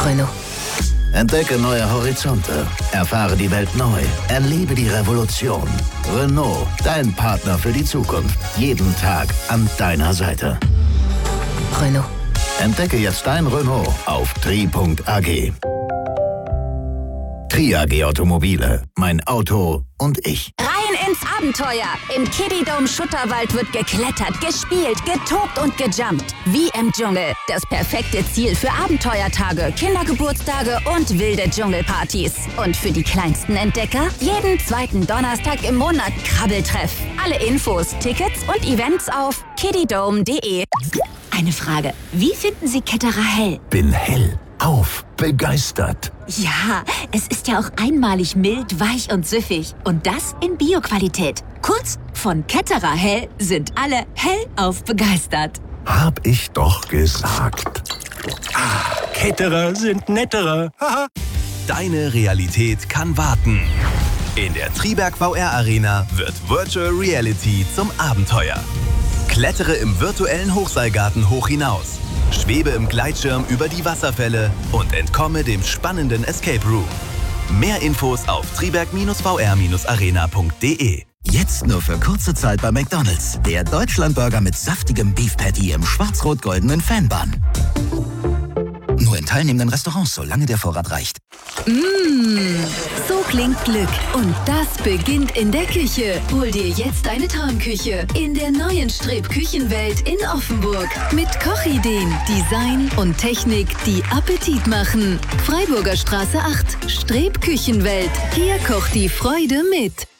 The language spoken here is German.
Renault. Entdecke neue Horizonte. Erfahre die Welt neu. Erlebe die Revolution. Renault, dein Partner für die Zukunft. Jeden Tag an deiner Seite. Renault. Entdecke jetzt dein Renault auf tri.ag. Tri.ag Automobile. Mein Auto und ich. Rein ins Abenteuer. Im Kiddie-Dome Schutterwald wird geklettert, gespielt, getobt und gejumpt. Wie im Dschungel. Das perfekte Ziel für Abenteuertage, Kindergeburtstage und wilde Dschungelpartys. Und für die kleinsten Entdecker jeden zweiten Donnerstag im Monat Krabbeltreff. Alle Infos, Tickets und Events auf kiddiedome.de. Eine Frage. Wie finden Sie Ketterer hell? Bin hellauf begeistert. Ja, es ist ja auch einmalig mild, weich und süffig. Und das in Bio-Qualität. Kurz, von Ketterer hell sind alle hellauf begeistert. Hab ich doch gesagt. Ketterer sind netterer. Haha. Deine Realität kann warten. In der Triberg VR Arena wird Virtual Reality zum Abenteuer. Klettere im virtuellen Hochseilgarten hoch hinaus. Schwebe im Gleitschirm über die Wasserfälle und entkomme dem spannenden Escape Room. Mehr Infos auf triberg-vr-arena.de. Jetzt nur für kurze Zeit bei McDonald's. Der Deutschlandburger mit saftigem Beef Patty im schwarz-rot-goldenen Fanbun. Nur in teilnehmenden Restaurants, solange der Vorrat reicht. So klingt Glück. Und das beginnt in der Küche. Hol dir jetzt deine Traumküche in der neuen Streb Küchenwelt in Offenburg. Mit Kochideen, Design und Technik, die Appetit machen. Freiburger Straße 8, Streb Küchenwelt. Hier kocht die Freude mit.